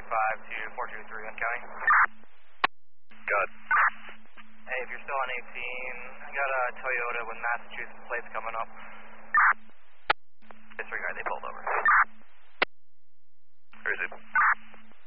to 423 on county. Good. Hey, if you're still on 18, I got a Toyota with Massachusetts plates coming up. Disregard, they pulled over. Where is it?